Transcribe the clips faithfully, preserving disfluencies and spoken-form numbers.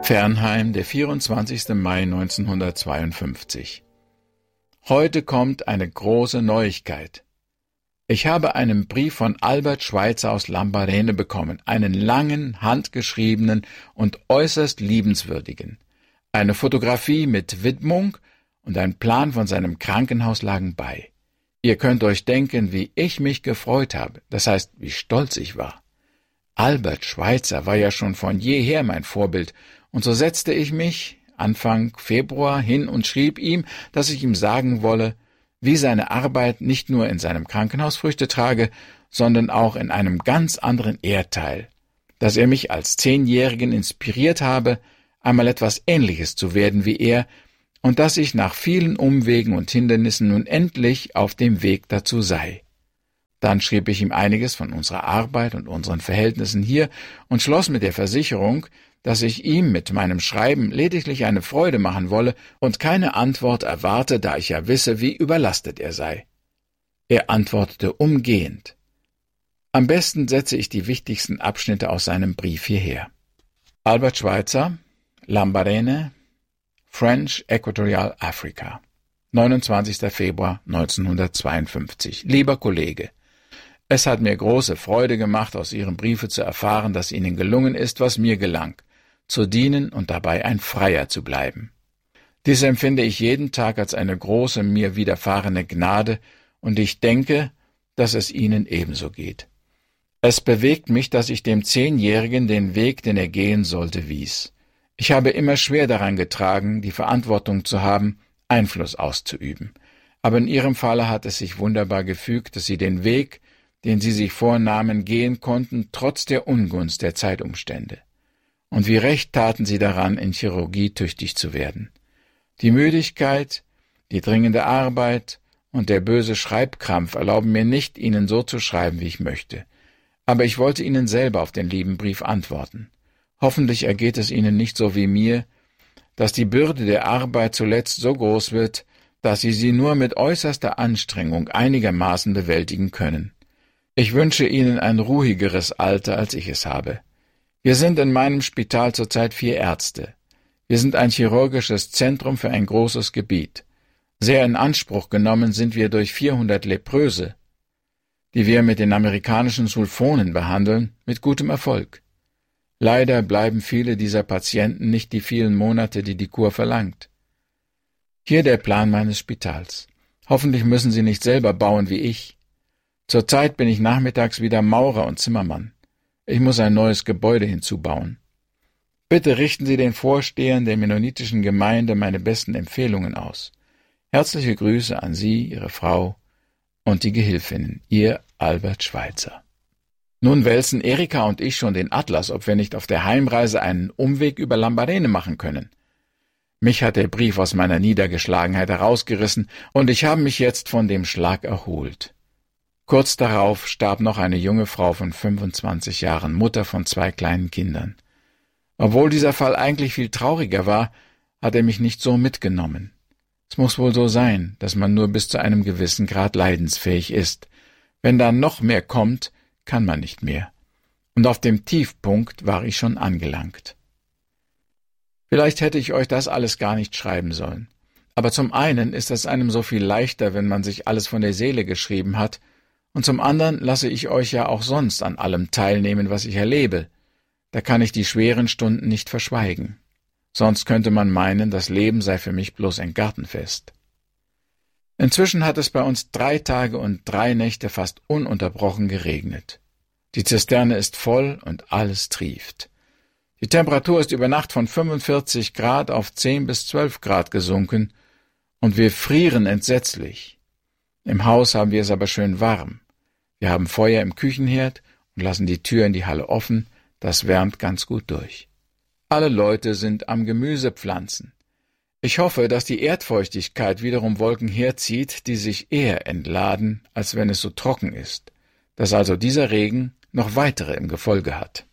Fernheim, der vierundzwanzigster Mai neunzehnhundertzweiundfünfzig. Heute kommt eine große Neuigkeit. Ich habe einen Brief von Albert Schweitzer aus Lambarene bekommen, einen langen, handgeschriebenen und äußerst liebenswürdigen. Eine Fotografie mit Widmung und ein Plan von seinem Krankenhaus lagen bei. Ihr könnt euch denken, wie ich mich gefreut habe, das heißt, wie stolz ich war. Albert Schweitzer war ja schon von jeher mein Vorbild, und so setzte ich mich Anfang Februar hin und schrieb ihm, dass ich ihm sagen wolle, wie seine Arbeit nicht nur in seinem Krankenhaus Früchte trage, sondern auch in einem ganz anderen Erdteil, dass er mich als Zehnjährigen inspiriert habe, einmal etwas Ähnliches zu werden wie er, und dass ich nach vielen Umwegen und Hindernissen nun endlich auf dem Weg dazu sei. Dann schrieb ich ihm einiges von unserer Arbeit und unseren Verhältnissen hier und schloss mit der Versicherung, dass ich ihm mit meinem Schreiben lediglich eine Freude machen wolle und keine Antwort erwarte, da ich ja wisse, wie überlastet er sei. Er antwortete umgehend. Am besten setze ich die wichtigsten Abschnitte aus seinem Brief hierher. Albert Schweitzer, Lambarene, French Equatorial Africa, neunundzwanzigster Februar neunzehnhundertzweiundfünfzig. Lieber Kollege, es hat mir große Freude gemacht, aus Ihrem Briefe zu erfahren, dass Ihnen gelungen ist, was mir gelang, zu dienen und dabei ein Freier zu bleiben. Dies empfinde ich jeden Tag als eine große mir widerfahrene Gnade, und ich denke, dass es Ihnen ebenso geht. Es bewegt mich, dass ich dem Zehnjährigen den Weg, den er gehen sollte, wies. Ich habe immer schwer daran getragen, die Verantwortung zu haben, Einfluss auszuüben. Aber in Ihrem Falle hat es sich wunderbar gefügt, dass Sie den Weg, den Sie sich vornahmen, gehen konnten, trotz der Ungunst der Zeitumstände. Und wie recht taten Sie daran, in Chirurgie tüchtig zu werden. Die Müdigkeit, die dringende Arbeit und der böse Schreibkrampf erlauben mir nicht, Ihnen so zu schreiben, wie ich möchte. Aber ich wollte Ihnen selber auf den lieben Brief antworten. Hoffentlich ergeht es Ihnen nicht so wie mir, dass die Bürde der Arbeit zuletzt so groß wird, dass Sie sie nur mit äußerster Anstrengung einigermaßen bewältigen können. Ich wünsche Ihnen ein ruhigeres Alter, als ich es habe. Wir sind in meinem Spital zurzeit vier Ärzte. Wir sind ein chirurgisches Zentrum für ein großes Gebiet. Sehr in Anspruch genommen sind wir durch vierhundert Lepröse, die wir mit den amerikanischen Sulfonen behandeln, mit gutem Erfolg. Leider bleiben viele dieser Patienten nicht die vielen Monate, die die Kur verlangt. Hier der Plan meines Spitals. Hoffentlich müssen Sie nicht selber bauen wie ich. Zurzeit bin ich nachmittags wieder Maurer und Zimmermann. Ich muss ein neues Gebäude hinzubauen. Bitte richten Sie den Vorstehern der mennonitischen Gemeinde meine besten Empfehlungen aus. Herzliche Grüße an Sie, Ihre Frau und die Gehilfinnen, Ihr Albert Schweitzer. Nun wälzen Erika und ich schon den Atlas, ob wir nicht auf der Heimreise einen Umweg über Lambarene machen können. Mich hat der Brief aus meiner Niedergeschlagenheit herausgerissen, und ich habe mich jetzt von dem Schlag erholt. Kurz darauf starb noch eine junge Frau von fünfundzwanzig Jahren, Mutter von zwei kleinen Kindern. Obwohl dieser Fall eigentlich viel trauriger war, hat er mich nicht so mitgenommen. Es muss wohl so sein, dass man nur bis zu einem gewissen Grad leidensfähig ist. Wenn dann noch mehr kommt, kann man nicht mehr. Und auf dem Tiefpunkt war ich schon angelangt. Vielleicht hätte ich euch das alles gar nicht schreiben sollen. Aber zum einen ist es einem so viel leichter, wenn man sich alles von der Seele geschrieben hat, und zum anderen lasse ich euch ja auch sonst an allem teilnehmen, was ich erlebe. Da kann ich die schweren Stunden nicht verschweigen. Sonst könnte man meinen, das Leben sei für mich bloß ein Gartenfest. Inzwischen hat es bei uns drei Tage und drei Nächte fast ununterbrochen geregnet. Die Zisterne ist voll und alles trieft. Die Temperatur ist über Nacht von fünfundvierzig Grad auf zehn bis zwölf Grad gesunken, und wir frieren entsetzlich. Im Haus haben wir es aber schön warm. Wir haben Feuer im Küchenherd und lassen die Tür in die Halle offen, das wärmt ganz gut durch. Alle Leute sind am Gemüse pflanzen. Ich hoffe, dass die Erdfeuchtigkeit wiederum Wolken herzieht, die sich eher entladen, als wenn es so trocken ist, dass also dieser Regen noch weitere im Gefolge hat.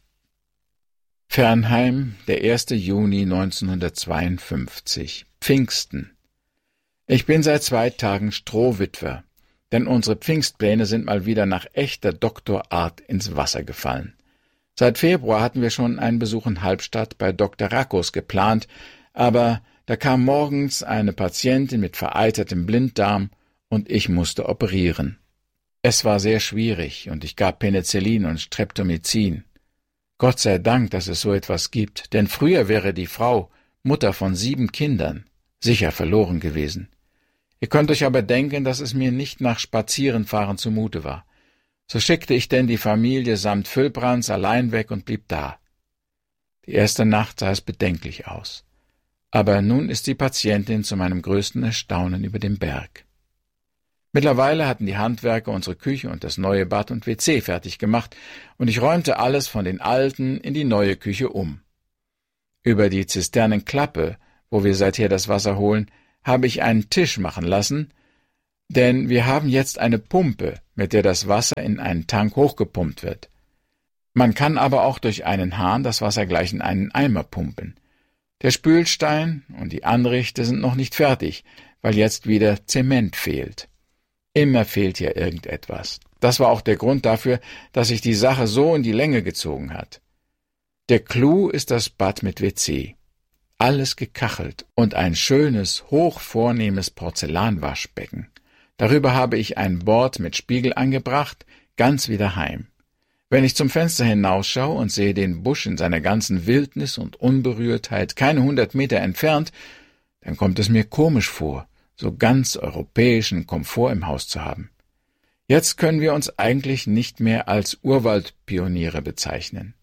Fernheim, der erster Juni neunzehnhundertzweiundfünfzig, Pfingsten. Ich bin seit zwei Tagen Strohwitwer, denn unsere Pfingstpläne sind mal wieder nach echter Doktorart ins Wasser gefallen. Seit Februar hatten wir schon einen Besuch in Halbstadt bei Doktor Rackos geplant, aber da kam morgens eine Patientin mit vereitertem Blinddarm und ich musste operieren. Es war sehr schwierig und ich gab Penicillin und Streptomycin. Gott sei Dank, dass es so etwas gibt, denn früher wäre die Frau, Mutter von sieben Kindern, sicher verloren gewesen. Ihr könnt euch aber denken, dass es mir nicht nach Spazierenfahren zumute war. So schickte ich denn die Familie samt Füllbrands allein weg und blieb da. Die erste Nacht sah es bedenklich aus. Aber nun ist die Patientin zu meinem größten Erstaunen über dem Berg. Mittlerweile hatten die Handwerker unsere Küche und das neue Bad und W C fertig gemacht, und ich räumte alles von den alten in die neue Küche um. Über die Zisternenklappe, wo wir seither das Wasser holen, habe ich einen Tisch machen lassen, denn wir haben jetzt eine Pumpe, mit der das Wasser in einen Tank hochgepumpt wird. Man kann aber auch durch einen Hahn das Wasser gleich in einen Eimer pumpen. Der Spülstein und die Anrichte sind noch nicht fertig, weil jetzt wieder Zement fehlt. Immer fehlt ja irgendetwas. Das war auch der Grund dafür, dass sich die Sache so in die Länge gezogen hat. Der Clou ist das Bad mit W C. Alles gekachelt und ein schönes, hochvornehmes Porzellanwaschbecken. Darüber habe ich ein Bord mit Spiegel angebracht, ganz wie daheim. Wenn ich zum Fenster hinausschaue und sehe den Busch in seiner ganzen Wildnis und Unberührtheit keine hundert Meter entfernt, dann kommt es mir komisch vor, so ganz europäischen Komfort im Haus zu haben. Jetzt können wir uns eigentlich nicht mehr als Urwaldpioniere bezeichnen.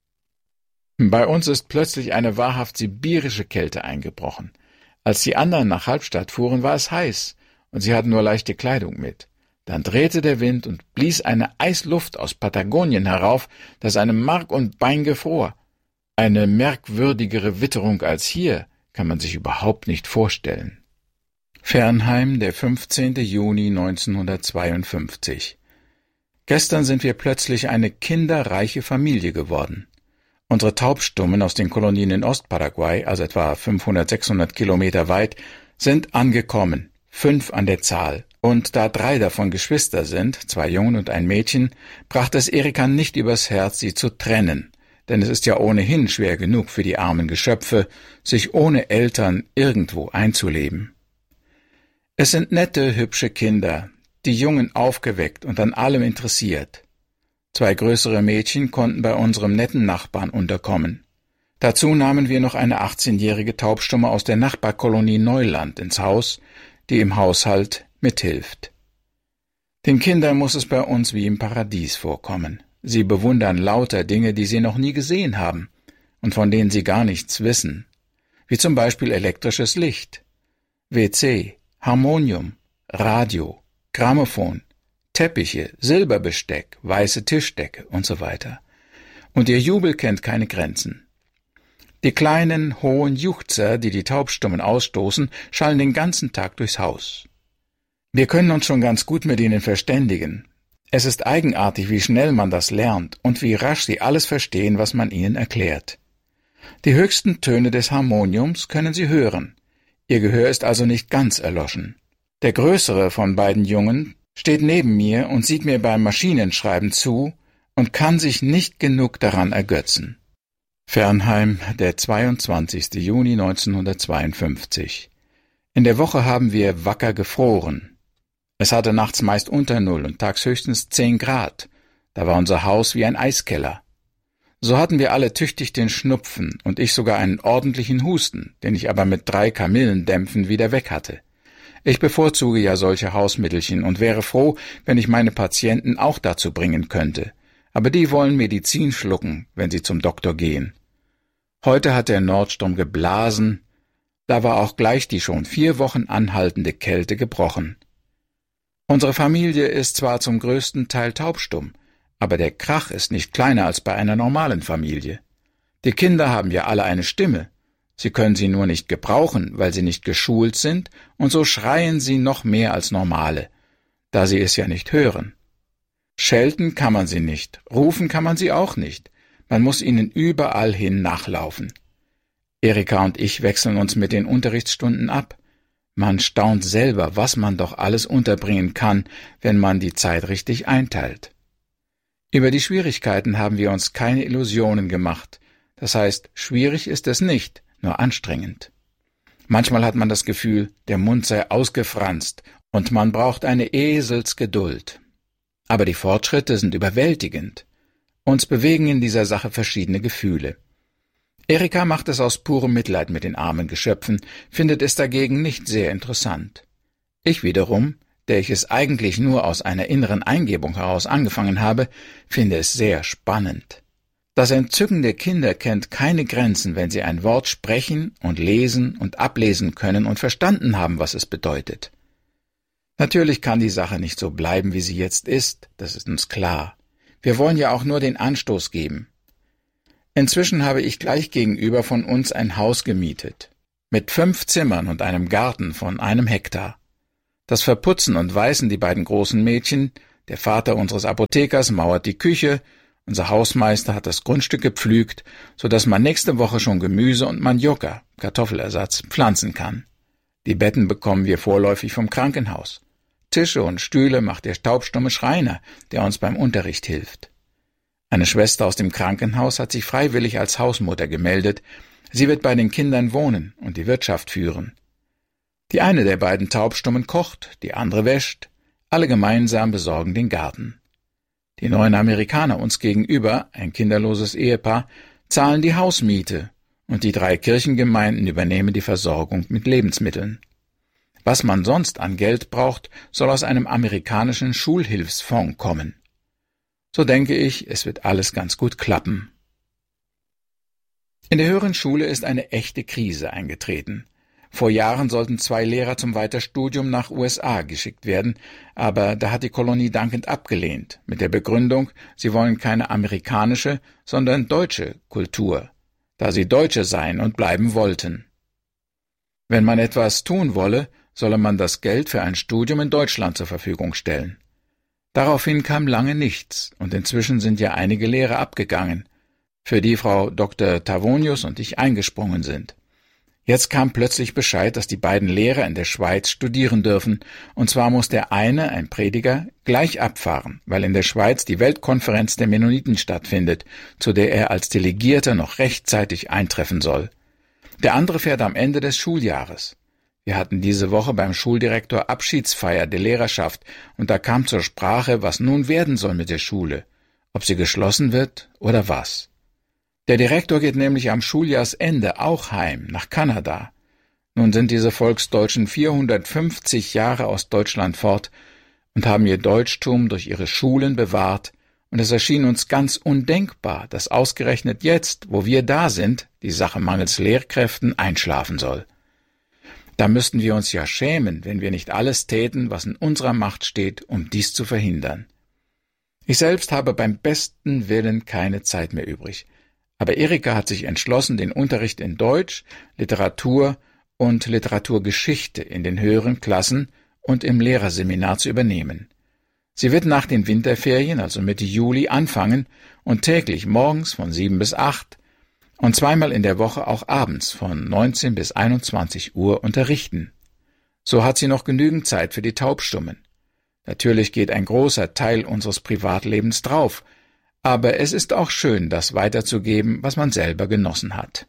Bei uns ist plötzlich eine wahrhaft sibirische Kälte eingebrochen. Als die anderen nach Halbstadt fuhren, war es heiß, und sie hatten nur leichte Kleidung mit. Dann drehte der Wind und blies eine Eisluft aus Patagonien herauf, dass einem Mark und Bein gefror. Eine merkwürdigere Witterung als hier kann man sich überhaupt nicht vorstellen. Fernheim, der fünfzehnten Juni neunzehnhundertzweiundfünfzig. Gestern sind wir plötzlich eine kinderreiche Familie geworden. Unsere Taubstummen aus den Kolonien in Ostparaguay, also etwa fünfhundert, sechshundert Kilometer weit, sind angekommen, fünf an der Zahl. Und da drei davon Geschwister sind, zwei Jungen und ein Mädchen, brachte es Erika nicht übers Herz, sie zu trennen, denn es ist ja ohnehin schwer genug für die armen Geschöpfe, sich ohne Eltern irgendwo einzuleben. Es sind nette, hübsche Kinder, die Jungen aufgeweckt und an allem interessiert. Zwei größere Mädchen konnten bei unserem netten Nachbarn unterkommen. Dazu nahmen wir noch eine achtzehnjährige Taubstumme aus der Nachbarkolonie Neuland ins Haus, die im Haushalt mithilft. Den Kindern muss es bei uns wie im Paradies vorkommen. Sie bewundern lauter Dinge, die sie noch nie gesehen haben und von denen sie gar nichts wissen, wie zum Beispiel elektrisches Licht, W C, Harmonium, Radio, Grammophon, Teppiche, Silberbesteck, weiße Tischdecke und so weiter. Und ihr Jubel kennt keine Grenzen. Die kleinen, hohen Juchzer, die die Taubstummen ausstoßen, schallen den ganzen Tag durchs Haus. Wir können uns schon ganz gut mit ihnen verständigen. Es ist eigenartig, wie schnell man das lernt und wie rasch sie alles verstehen, was man ihnen erklärt. Die höchsten Töne des Harmoniums können sie hören. Ihr Gehör ist also nicht ganz erloschen. Der größere von beiden Jungen steht neben mir und sieht mir beim Maschinenschreiben zu und kann sich nicht genug daran ergötzen. Fernheim, der zweiundzwanzigsten Juni neunzehnhundertzweiundfünfzig. In der Woche haben wir wacker gefroren. Es hatte nachts meist unter Null und tags höchstens zehn Grad. Da war unser Haus wie ein Eiskeller. So hatten wir alle tüchtig den Schnupfen und ich sogar einen ordentlichen Husten, den ich aber mit drei Kamillendämpfen wieder weg hatte. Ich bevorzuge ja solche Hausmittelchen und wäre froh, wenn ich meine Patienten auch dazu bringen könnte. Aber die wollen Medizin schlucken, wenn sie zum Doktor gehen. Heute hat der Nordsturm geblasen, da war auch gleich die schon vier Wochen anhaltende Kälte gebrochen. Unsere Familie ist zwar zum größten Teil taubstumm, aber der Krach ist nicht kleiner als bei einer normalen Familie. Die Kinder haben ja alle eine Stimme. Sie können sie nur nicht gebrauchen, weil sie nicht geschult sind, und so schreien sie noch mehr als normale, da sie es ja nicht hören. Schelten kann man sie nicht, rufen kann man sie auch nicht. Man muss ihnen überall hin nachlaufen. Erika und ich wechseln uns mit den Unterrichtsstunden ab. Man staunt selber, was man doch alles unterbringen kann, wenn man die Zeit richtig einteilt. Über die Schwierigkeiten haben wir uns keine Illusionen gemacht. Das heißt, schwierig ist es nicht, nur anstrengend. Manchmal hat man das Gefühl, der Mund sei ausgefranst und man braucht eine Eselsgeduld. Aber die Fortschritte sind überwältigend. Uns bewegen in dieser Sache verschiedene Gefühle. Erika macht es aus purem Mitleid mit den armen Geschöpfen, findet es dagegen nicht sehr interessant. Ich wiederum, der ich es eigentlich nur aus einer inneren Eingebung heraus angefangen habe, finde es sehr spannend. Das Entzücken der Kinder kennt keine Grenzen, wenn sie ein Wort sprechen und lesen und ablesen können und verstanden haben, was es bedeutet. Natürlich kann die Sache nicht so bleiben, wie sie jetzt ist, das ist uns klar. Wir wollen ja auch nur den Anstoß geben. Inzwischen habe ich gleich gegenüber von uns ein Haus gemietet, mit fünf Zimmern und einem Garten von einem Hektar. Das verputzen und weißen die beiden großen Mädchen, der Vater unseres Apothekers mauert die Küche, unser Hausmeister hat das Grundstück gepflügt, so dass man nächste Woche schon Gemüse und Mandioca, Kartoffelersatz, pflanzen kann. Die Betten bekommen wir vorläufig vom Krankenhaus. Tische und Stühle macht der taubstumme Schreiner, der uns beim Unterricht hilft. Eine Schwester aus dem Krankenhaus hat sich freiwillig als Hausmutter gemeldet. Sie wird bei den Kindern wohnen und die Wirtschaft führen. Die eine der beiden Taubstummen kocht, die andere wäscht. Alle gemeinsam besorgen den Garten. Die neuen Amerikaner uns gegenüber, ein kinderloses Ehepaar, zahlen die Hausmiete und die drei Kirchengemeinden übernehmen die Versorgung mit Lebensmitteln. Was man sonst an Geld braucht, soll aus einem amerikanischen Schulhilfsfonds kommen. So denke ich, es wird alles ganz gut klappen. In der höheren Schule ist eine echte Krise eingetreten. Vor Jahren sollten zwei Lehrer zum Weiterstudium nach U S A geschickt werden, aber da hat die Kolonie dankend abgelehnt, mit der Begründung, sie wollen keine amerikanische, sondern deutsche Kultur, da sie Deutsche seien und bleiben wollten. Wenn man etwas tun wolle, solle man das Geld für ein Studium in Deutschland zur Verfügung stellen. Daraufhin kam lange nichts, und inzwischen sind ja einige Lehrer abgegangen, für die Frau Doktor Tavonius und ich eingesprungen sind. Jetzt kam plötzlich Bescheid, dass die beiden Lehrer in der Schweiz studieren dürfen, und zwar muss der eine, ein Prediger, gleich abfahren, weil in der Schweiz die Weltkonferenz der Mennoniten stattfindet, zu der er als Delegierter noch rechtzeitig eintreffen soll. Der andere fährt am Ende des Schuljahres. Wir hatten diese Woche beim Schuldirektor Abschiedsfeier der Lehrerschaft, und da kam zur Sprache, was nun werden soll mit der Schule, ob sie geschlossen wird oder was. Der Direktor geht nämlich am Schuljahrsende auch heim, nach Kanada. Nun sind diese Volksdeutschen vierhundertfünfzig Jahre aus Deutschland fort und haben ihr Deutschtum durch ihre Schulen bewahrt, und es erschien uns ganz undenkbar, dass ausgerechnet jetzt, wo wir da sind, die Sache mangels Lehrkräften einschlafen soll. Da müssten wir uns ja schämen, wenn wir nicht alles täten, was in unserer Macht steht, um dies zu verhindern. Ich selbst habe beim besten Willen keine Zeit mehr übrig. Aber Erika hat sich entschlossen, den Unterricht in Deutsch, Literatur und Literaturgeschichte in den höheren Klassen und im Lehrerseminar zu übernehmen. Sie wird nach den Winterferien, also Mitte Juli, anfangen und täglich morgens von sieben bis acht und zweimal in der Woche auch abends von neunzehn bis einundzwanzig Uhr unterrichten. So hat sie noch genügend Zeit für die Taubstummen. Natürlich geht ein großer Teil unseres Privatlebens drauf, aber es ist auch schön, das weiterzugeben, was man selber genossen hat.